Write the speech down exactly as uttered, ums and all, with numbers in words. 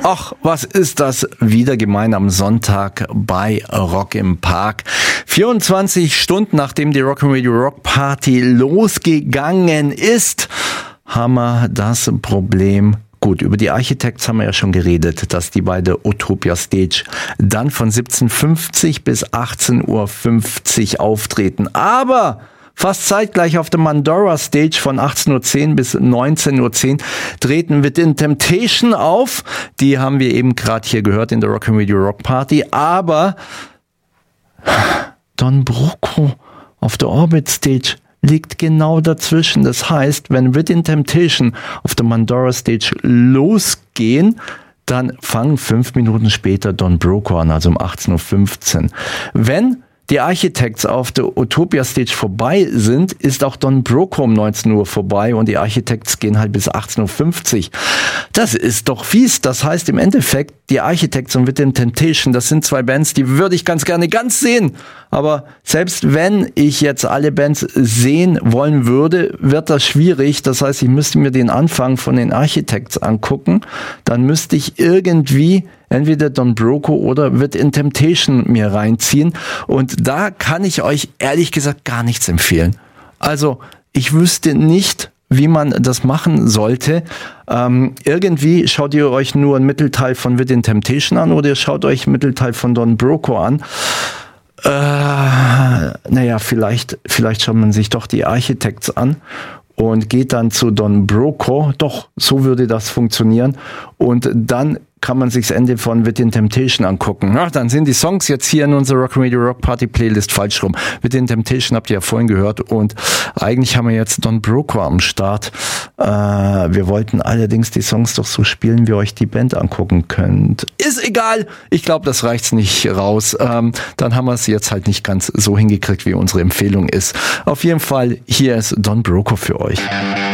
Ach, was ist das wieder gemein am Sonntag bei Rock im Park. vierundzwanzig Stunden nachdem die Rock'n'Radio Rock Party losgegangen ist, haben wir das Problem. Gut, über die Architects haben wir ja schon geredet, dass die bei der Utopia Stage dann von siebzehn Uhr fünfzig bis achtzehn Uhr fünfzig auftreten. Aber fast zeitgleich auf der Mandora Stage von achtzehn Uhr zehn bis neunzehn Uhr zehn treten Within Temptation auf. Die haben wir eben gerade hier gehört in der Rock'n'Radio Rock Party. Aber Don Broco auf der Orbit Stage liegt genau dazwischen. Das heißt, wenn Within Temptation auf der Mandora Stage losgehen, dann fangen fünf Minuten später Don Broco an, also um achtzehn Uhr fünfzehn. Wenn die Architects auf der Utopia Stage vorbei sind, ist auch Don Broco um neunzehn Uhr vorbei und die Architects gehen halt bis achtzehn Uhr fünfzig. Das ist doch fies. Das heißt im Endeffekt, die Architects und Within Temptation, das sind zwei Bands, die würde ich ganz gerne ganz sehen. Aber selbst wenn ich jetzt alle Bands sehen wollen würde, wird das schwierig. Das heißt, ich müsste mir den Anfang von den Architects angucken. Dann müsste ich irgendwie entweder Don Broco oder Within Temptation mir reinziehen. Und da kann ich euch ehrlich gesagt gar nichts empfehlen. Also ich wüsste nicht, wie man das machen sollte. Ähm, irgendwie schaut ihr euch nur einen Mittelteil von Within Temptation an oder ihr schaut euch einen Mittelteil von Don Broco an. Äh, naja, vielleicht, vielleicht schaut man sich doch die Architects an und geht dann zu Don Broco. Doch, so würde das funktionieren. Und dann kann man sich das Ende von Within Temptation angucken. Ach, dann sind die Songs jetzt hier in unserer Rock'n'Radio Rock Party Playlist falsch rum. Within Temptation habt ihr ja vorhin gehört und eigentlich haben wir jetzt Don Broco am Start. Äh, wir wollten allerdings die Songs doch so spielen, wie ihr euch die Band angucken könnt. Ist egal. Ich glaube, das reicht's nicht raus. Ähm, dann haben wir es jetzt halt nicht ganz so hingekriegt, wie unsere Empfehlung ist. Auf jeden Fall, hier ist Don Broco für euch.